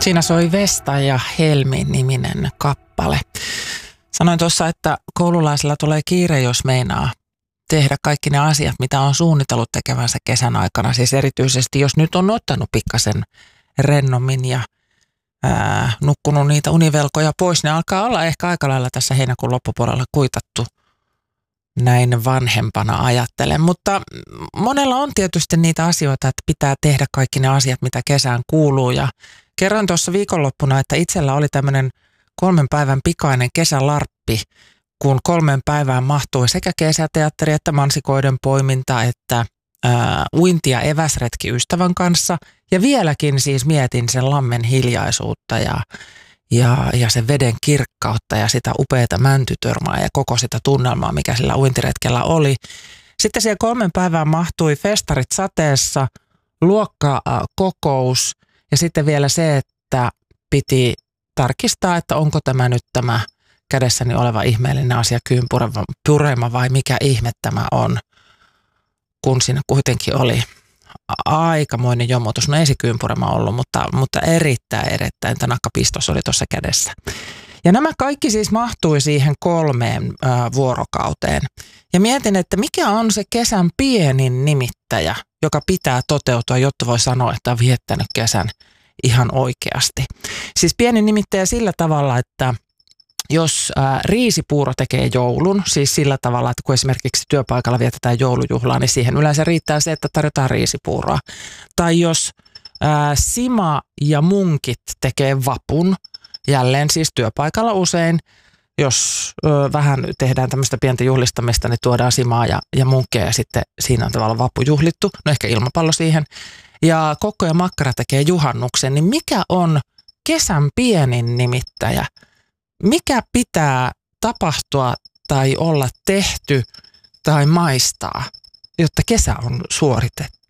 Siinä soi Vesta ja Helmi-niminen kappale. Sanoin tuossa, että koululaisilla tulee kiire, jos meinaa tehdä kaikki ne asiat, mitä on suunnitellut tekevänsä kesän aikana. Siis erityisesti, jos nyt on ottanut pikkasen rennommin ja nukkunut niitä univelkoja pois, ne alkaa olla ehkä aika lailla tässä heinäkuun loppupuolella kuitattu. Näin vanhempana ajattelen, mutta monella on tietysti niitä asioita, että pitää tehdä kaikki ne asiat, mitä kesään kuuluu. Ja kerroin tuossa viikonloppuna, että itsellä oli tämmöinen 3 päivän pikainen kesälarppi, kun 3 päivään mahtui sekä kesäteatteri että mansikoiden poiminta, että uinti ja eväsretki ystävän kanssa. Ja vieläkin siis mietin sen lammen hiljaisuutta ja sen veden kirkkautta ja sitä upeata mäntytörmaa ja koko sitä tunnelmaa, mikä sillä uintiretkellä oli. Sitten siellä 3 päivään mahtui festarit sateessa, luokkakokous ja sitten vielä se, että piti tarkistaa, että onko tämä nyt tämä kädessäni oleva ihmeellinen asia kyynpurema vai mikä ihme tämä on, kun siinä kuitenkin oli aikamoinen jomutus. No ei se kyynpurema ollut, mutta erittäin tanakkapistos oli tuossa kädessä. Ja nämä kaikki siis mahtui siihen 3 vuorokauteen. Ja mietin, että mikä on se kesän pienin nimittäjä, joka pitää toteutua, jotta voi sanoa, että on viettänyt kesän ihan oikeasti. Siis pieni nimittäjä sillä tavalla, että jos riisipuuro tekee joulun, siis sillä tavalla, että kun esimerkiksi työpaikalla vietetään joulujuhlaa, niin siihen yleensä riittää se, että tarjotaan riisipuuroa. Tai jos sima ja munkit tekee vapun, jälleen siis työpaikalla usein, jos vähän tehdään tämmöistä pientä juhlistamista, niin tuodaan simaa ja munkkeja ja sitten siinä on tavallaan vappu juhlittu, no ehkä ilmapallo siihen. Ja kokko ja makkara tekee juhannuksen, niin mikä on kesän pienin nimittäjä? Mikä pitää tapahtua tai olla tehty tai maistaa, jotta kesä on suoritettu?